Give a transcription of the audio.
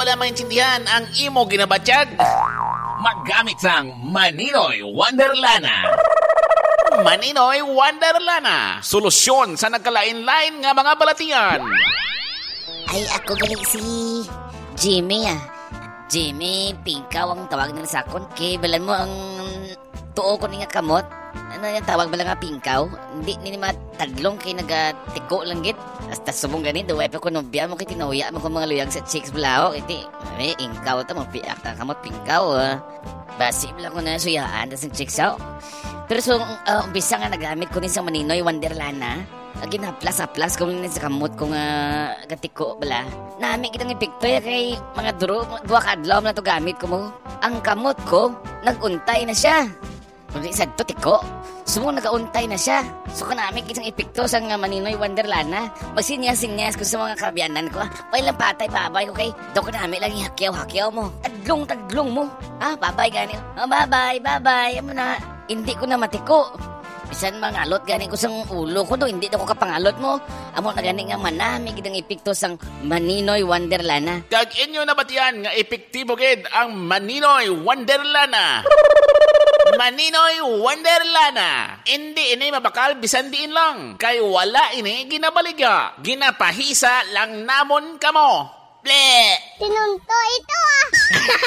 wala maintindihan ang imo ginabatyag. Maggamit sang Maninoy Wonderlana. Maninoy Wonderlana. Solusyon sa nagkalain-lain nga mga balatian. Ay, ako galing si Jimmy Jimmy, pingkaw ang tawag nila sa akon. Kay balan mo ang tuo ko nga kamot. Ano yung tawag bala nga pingkaw? Hindi ni matadlong kay nagatiko lang git. Hasta subong ganit, duway pa ko nobya mo kay tinuya mo kung mga luyag sa chicks blao. Iti, may ingkaw ta mo piak ta kamot pingkaw. Basi lang ko na suyaan tas ang chicks out. Pero so, umpisa nga nagamit ko din sa Maninoy Wonderlana. Ginaplas-aplas ko rin sa kamot kong gatiko bala. Nami kitang epekto kay mga dua kadlaw na to gamit ko mo. Ang kamot ko, naguntay na siya. Kung isa to tiko, sumo nagauntay na siya. So kanami kitang epekto sa Maninoy Wonderlana. Magsinyas-sinyas ko sa mga kabiyanan ko. Pailang patay, babay ko kay Dok nami lang ihakyaw-hakyaw mo. Tadlong mo. Babay gani. Babay. Amo na, hindi ko na matiko. Bisan mangalot gani ko sang ulo ko do, hindi ko kapangalot mo. Amo na gani nga manami gidang epekto sang Maninoy Wonderlana. Kag inyo nabatian nga epektibo gid ang Maninoy Wonderlana. Maninoy Wonderlana. Hindi ini mabakal bisan diin lang. Kay wala ini ginabaligya. Ginapahisa lang namon kamo. Ble! Tinunto ito